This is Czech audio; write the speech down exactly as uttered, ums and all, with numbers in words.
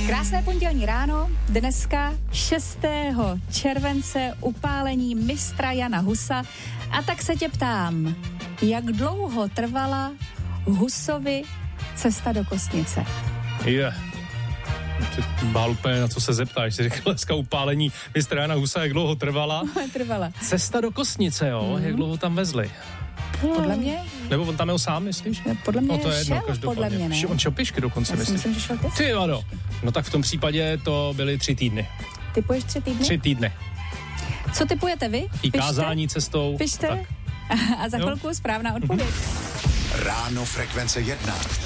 Krásné pondělní ráno, dneska šestého července upálení mistra Jana Husa. A tak se tě ptám, jak dlouho trvala Husovi cesta do Kostnice? Je. Yeah. Bál úplně, na co se zeptáš. Jsi řekl dneska upálení mistra Jana Husa, jak dlouho trvala? Trvala. Cesta do Kostnice, jo? Mm-hmm. Jak dlouho tam vezli? Podle mě? Nebo on tam jel sám, myslíš? No, podle mě no, to je jedno, šel, podle mě, ne? On šel pěšky dokonce, myslíš? Myslím, že šel pěšky. Ty vado. No tak v tom případě to byly tři týdny. Typuješ tři týdny? Tři týdny. Co typujete vy? I kázání cestou. Pište. Tak. A za chvilku správná odpověď. Ráno Frekvence jedna.